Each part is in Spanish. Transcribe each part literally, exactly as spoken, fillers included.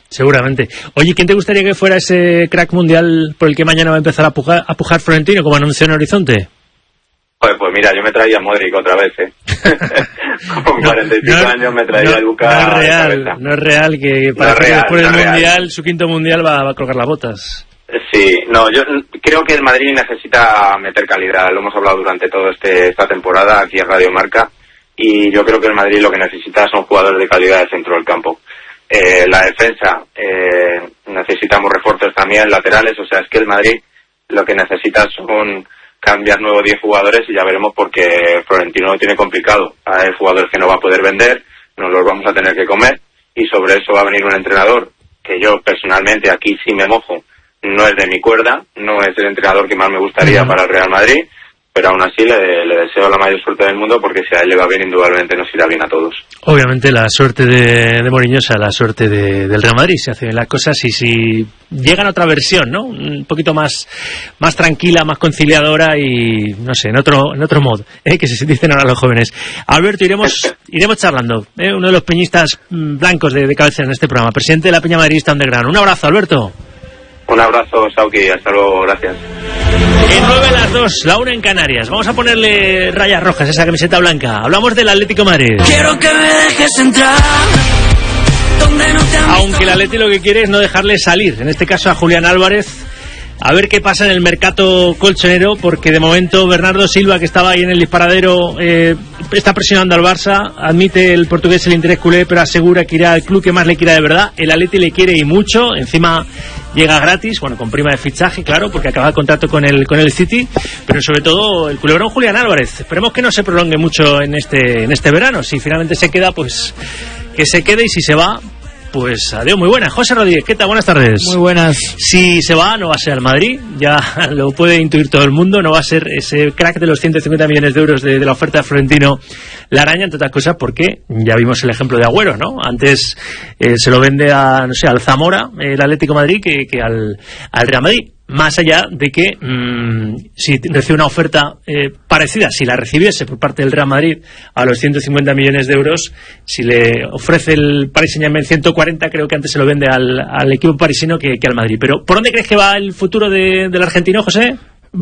Seguramente. Oye, ¿quién te gustaría que fuera ese crack mundial por el que mañana va a empezar a pujar, a pujar Florentino, como anunció en Horizonte? Pues, pues mira, yo me traía a Modric otra vez, ¿eh? Con cuarenta y cinco no, años me traía no, a Luka. No es real, no es real que para no que real, después del no mundial, real. Su quinto mundial va, va a colgar las botas. Sí, no, yo creo que el Madrid necesita meter calidad, lo hemos hablado durante toda este, esta temporada aquí en Radio Marca, y yo creo que el Madrid lo que necesita son jugadores de calidad de centro del campo. Eh, la defensa, eh, necesitamos refuerzos también, laterales, o sea, es que el Madrid lo que necesita son cambiar nuevos diez jugadores y ya veremos, porque Florentino lo tiene complicado. Hay jugadores que no va a poder vender, nos los vamos a tener que comer, y sobre eso va a venir un entrenador que yo personalmente aquí sí me mojo, no es de mi cuerda, no es el entrenador que más me gustaría para el Real Madrid, pero aún así le, le deseo la mayor suerte del mundo, porque si a él le va bien, indudablemente nos irá bien a todos. Obviamente la suerte de, de Mourinho es la suerte de, del Real Madrid, se hacen bien las cosas, y si llegan a otra versión, ¿no? Un poquito más más tranquila, más conciliadora y, no sé, en otro en otro modo, ¿eh? Que se dicen ahora los jóvenes. Alberto, iremos iremos charlando, ¿eh? Uno de los peñistas blancos de, de cabeza en este programa, presidente de la Peña Madridista Underground. Un abrazo, Alberto. Un abrazo, Sauki, hasta luego, gracias. En nueve a las dos, la una en Canarias. Vamos a ponerle rayas rojas a esa camiseta blanca. Hablamos del Atlético de Madrid. Quiero que me dejes entrar donde no te han visto. Aunque el Atleti lo que quiere es no dejarle salir, en este caso a Julián Álvarez. A ver qué pasa en el mercado colchonero, porque de momento Bernardo Silva, que estaba ahí en el disparadero, eh, está presionando al Barça. Admite el portugués el interés culé, pero asegura que irá al club que más le quiera de verdad. El Atleti le quiere y mucho, encima llega gratis, bueno, con prima de fichaje, claro, porque acaba el contrato con el con el City, pero sobre todo el culebrón Julián Álvarez. Esperemos que no se prolongue mucho en este en este verano. Si finalmente se queda, pues que se quede, y si se va, pues adiós, muy buenas. José Rodríguez, ¿qué tal? Buenas tardes. Muy buenas. Si se va, no va a ser al Madrid, ya lo puede intuir todo el mundo, no va a ser ese crack de los ciento cincuenta millones de euros de, de la oferta de Florentino la araña, entre otras cosas porque ya vimos el ejemplo de Agüero, ¿no? Antes eh, se lo vende a, no sé, al Zamora, el Atlético de Madrid, que, que al, al Real Madrid. Más allá de que mmm, si recibe una oferta eh, parecida, si la recibiese por parte del Real Madrid a los ciento cincuenta millones de euros, si le ofrece el Paris Saint-Germain ciento cuarenta, creo que antes se lo vende al, al equipo parisino que, que al Madrid. Pero ¿por dónde crees que va el futuro de, del argentino, José?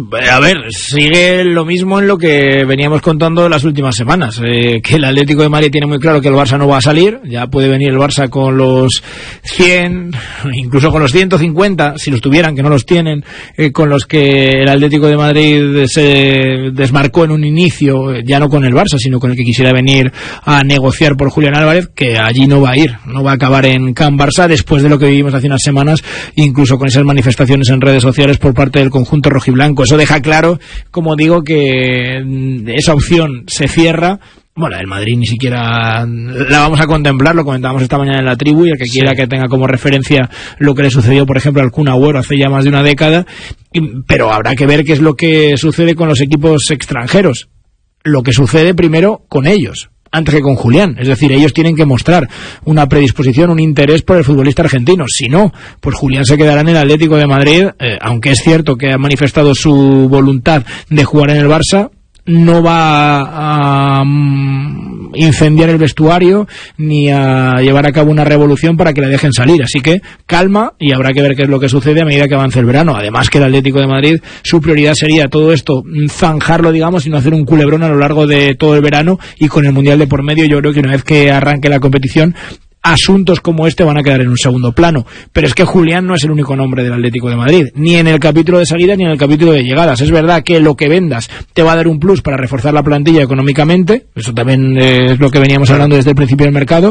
A ver, sigue lo mismo en lo que veníamos contando las últimas semanas, eh, que el Atlético de Madrid tiene muy claro que el Barça no va a salir. Ya puede venir el Barça con los cien, incluso con los ciento cincuenta, si los tuvieran, que no los tienen, eh, con los que el Atlético de Madrid se desmarcó en un inicio, ya no con el Barça, sino con el que quisiera venir a negociar por Julián Álvarez, que allí no va a ir, no va a acabar en Can Barça, después de lo que vivimos hace unas semanas, incluso con esas manifestaciones en redes sociales por parte del conjunto rojiblanco. Eso deja claro, como digo, que esa opción se cierra. Bueno, el Madrid ni siquiera la vamos a contemplar, lo comentábamos esta mañana en la tribu, y el que sí quiera que tenga como referencia lo que le sucedió, por ejemplo, al Kun Agüero hace ya más de una década. Pero habrá que ver qué es lo que sucede con los equipos extranjeros. Lo que sucede primero con ellos, antes que con Julián. Es decir, ellos tienen que mostrar una predisposición, un interés por el futbolista argentino. Si no, pues Julián se quedará en el Atlético de Madrid, eh, aunque es cierto que ha manifestado su voluntad de jugar en el Barça. No va a, a um, incendiar el vestuario ni a llevar a cabo una revolución para que le dejen salir, así que calma, y habrá que ver qué es lo que sucede a medida que avance el verano. Además que el Atlético de Madrid, su prioridad sería todo esto zanjarlo, digamos, y no hacer un culebrón a lo largo de todo el verano, y con el Mundial de por medio yo creo que una vez que arranque la competición, asuntos como este van a quedar en un segundo plano. Pero es que Julián no es el único nombre del Atlético de Madrid, ni en el capítulo de salida ni en el capítulo de llegadas. Es verdad que lo que vendas te va a dar un plus para reforzar la plantilla económicamente, eso también es lo que veníamos hablando desde el principio del mercado,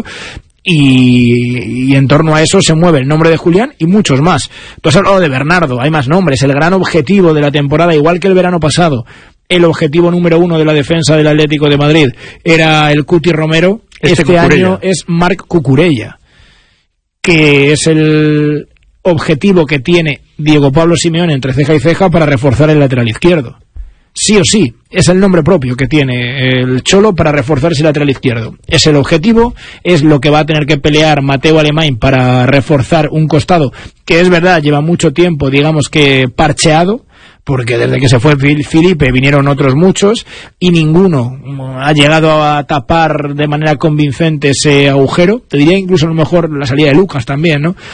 y, y en torno a eso se mueve el nombre de Julián y muchos más. Tú has hablado de Bernardo, hay más nombres. El gran objetivo de la temporada, igual que el verano pasado, el objetivo número uno de la defensa del Atlético de Madrid era el Cuti Romero. Este, este año es Marc Cucurella, que es el objetivo que tiene Diego Pablo Simeone entre ceja y ceja para reforzar el lateral izquierdo. Sí o sí, es el nombre propio que tiene el Cholo para reforzar ese lateral izquierdo. Es el objetivo, es lo que va a tener que pelear Mateu Alemany para reforzar un costado que, es verdad, lleva mucho tiempo, digamos que parcheado, porque desde que se fue Filipe vinieron otros muchos y ninguno ha llegado a tapar de manera convincente ese agujero. Te diría incluso a lo mejor la salida de Lucas también, ¿no?